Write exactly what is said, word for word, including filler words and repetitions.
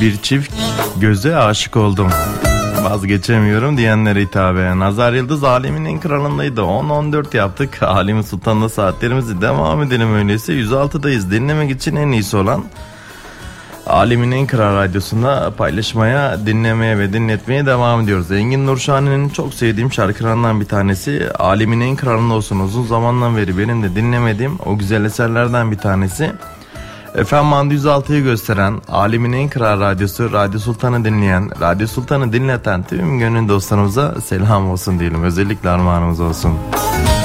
Bir çift göze aşık oldum. Vazgeçemiyorum diyenlere hitaben. Nazar Yıldız Alemin en kralındaydı. on on dört yaptık. Alemin Sultan'la saatlerimizi devam edelim öyleyse. yüz altıdayız. Dinlemek için en iyisi olan Alemin en kral radyosunda paylaşmaya, dinlemeye ve dinletmeye devam ediyoruz. Engin Nurşahin'in çok sevdiğim şarkılarından bir tanesi. Alemin en kralında olsun, uzun zamandan beri benim de dinlemediğim o güzel eserlerden bir tanesi. F M Manda yüz altıyı gösteren, Alemin en kral radyosu, Radyo Sultan'ı dinleyen, Radyo Sultan'ı dinleten tüm gönül dostlarımıza selam olsun diyelim. Özellikle armağanımız olsun.